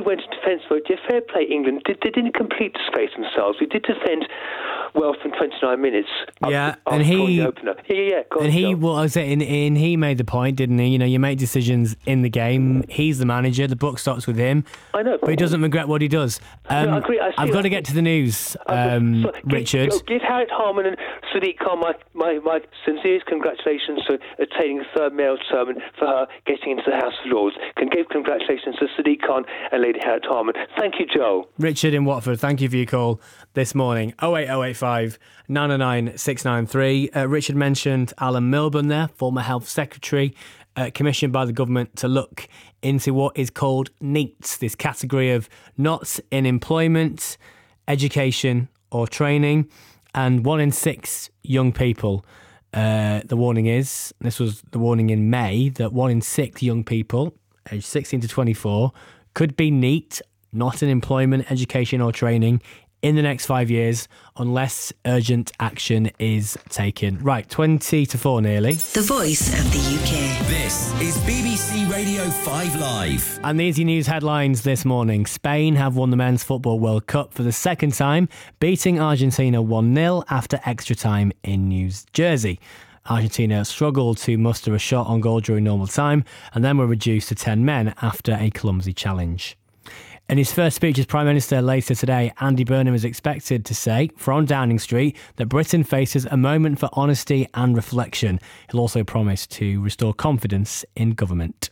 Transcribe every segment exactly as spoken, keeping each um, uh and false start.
went to defence vote, yeah, fair play, England. Did, they didn't complete disgrace themselves. We did defend well for twenty-nine minutes. Yeah, after, and after he... the opener. Yeah, yeah, yeah. Go and on, he, John. well, I was saying, and he made the point, didn't he? You know, you make decisions in the game. He's the manager. The buck stops with him. I know. But he doesn't regret what he does. Um, No, I agree. I see I've got that. to get to the news, um, So, give, Richard. Give, give Harriet Harman and Sadiq Khan my, my, my sincerest congratulations for attaining a third mayoral term and for her getting into the House of Lords. Can give congratulations to Sadiq Khan and Lady Harriet Harman. Thank you, Joel. Richard in Watford, thank you for your call this morning. oh eight oh eight five, nine oh nine, six nine three. Uh, Richard mentioned Alan Milburn there, former Health Secretary, uh, commissioned by the government to look into what is called NEETs, this category of not in employment, education or training. And one in six young people, uh, the warning is, this was the warning in May, that one in six young people, aged sixteen to twenty-four, could be NEET, not in employment, education or training, in the next five years unless urgent action is taken. Right, twenty to four nearly. The voice of the U K. This is B B C Radio five Live. And these are your news headlines this morning. Spain have won the Men's Football World Cup for the second time, beating Argentina one nil after extra time in New Jersey. Argentina struggled to muster a shot on goal during normal time and then were reduced to ten men after a clumsy challenge. In his first speech as Prime Minister later today, Andy Burnham is expected to say, from Downing Street, that Britain faces a moment for honesty and reflection. He'll also promise to restore confidence in government.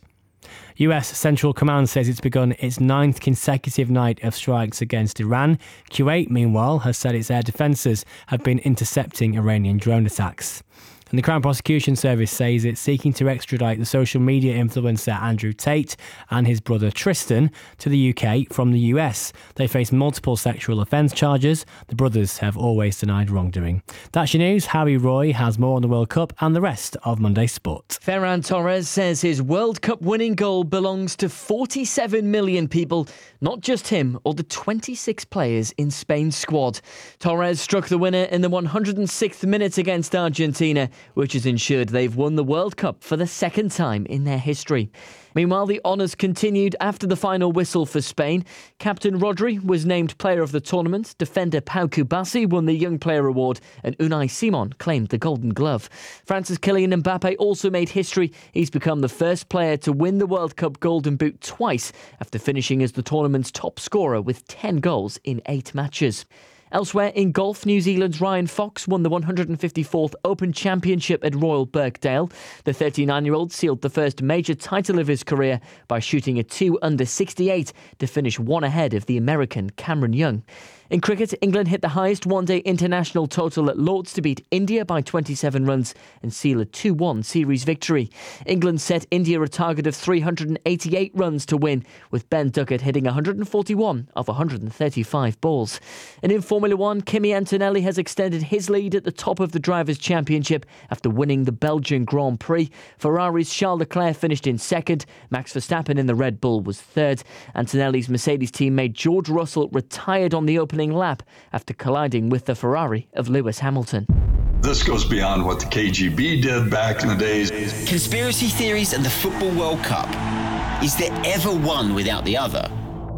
U S Central Command says it's begun its ninth consecutive night of strikes against Iran. Kuwait, meanwhile, has said its air defences have been intercepting Iranian drone attacks. And the Crown Prosecution Service says it's seeking to extradite the social media influencer Andrew Tate and his brother Tristan to the U K from the U S. They face multiple sexual offence charges. The brothers have always denied wrongdoing. That's your news. Harry Roy has more on the World Cup and the rest of Monday's sport. Ferran Torres says his World Cup winning goal belongs to forty-seven million people, not just him or the twenty-six players in Spain's squad. Torres struck the winner in the one hundred sixth minute against Argentina, which has ensured they've won the World Cup for the second time in their history. Meanwhile, the honours continued after the final whistle for Spain. Captain Rodri was named player of the tournament, defender Pau Kubasi won the Young Player Award, and Unai Simon claimed the Golden Glove. France's Kylian Mbappe also made history. He's become the first player to win the World Cup Golden Boot twice after finishing as the tournament's top scorer with ten goals in eight matches. Elsewhere in golf, New Zealand's Ryan Fox won the one hundred fifty-fourth Open Championship at Royal Birkdale. The thirty-nine-year-old sealed the first major title of his career by shooting a two under sixty-eight to finish one ahead of the American Cameron Young. In cricket, England hit the highest one-day international total at Lord's to beat India by twenty-seven runs and seal a two one series victory. England set India a target of three hundred eighty-eight runs to win, with Ben Duckett hitting one hundred forty-one of one hundred thirty-five balls. And in Formula One, Kimi Antonelli has extended his lead at the top of the Drivers' Championship after winning the Belgian Grand Prix. Ferrari's Charles Leclerc finished in second. Max Verstappen in the Red Bull was third. Antonelli's Mercedes teammate George Russell retired on the opening lap after colliding with the Ferrari of Lewis Hamilton. This goes beyond what the K G B did back in the days. Conspiracy theories and the Football World Cup. Is there ever one without the other?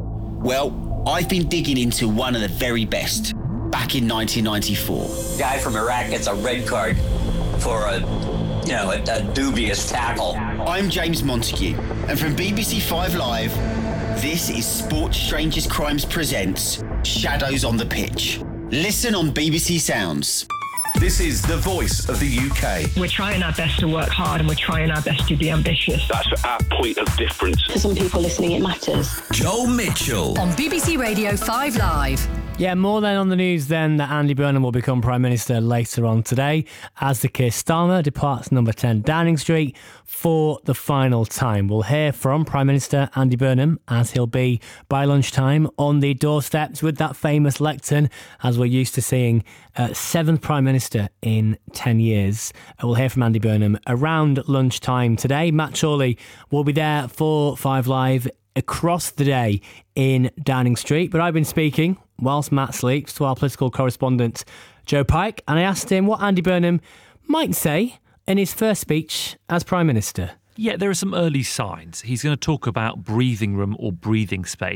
Well, I've been digging into one of the very best. Back in nineteen ninety-four. Guy from Iraq gets a red card for a, you know, a, a dubious tackle. I'm James Montague, and from B B C Five Live, this is Sports Strangers Crimes presents Shadows on the Pitch. Listen on B B C Sounds. This is the voice of the U K. We're trying our best to work hard and we're trying our best to be ambitious. That's our point of difference. For some people listening, it matters. Joel Mitchell. On B B C Radio five Live. Yeah, more then on the news then that Andy Burnham will become Prime Minister later on today as the Keir Starmer departs number ten Downing Street for the final time. We'll hear from Prime Minister Andy Burnham as he'll be by lunchtime on the doorsteps with that famous lectern, as we're used to seeing, uh, seventh Prime Minister in ten years. We'll hear from Andy Burnham around lunchtime today. Matt Chorley will be there for Five Live across the day in Downing Street, but I've been speaking whilst Matt sleeps to our political correspondent Joe Pike, and I asked him what Andy Burnham might say in his first speech as Prime Minister. Yeah, there are some early signs. He's going to talk about breathing room or breathing space.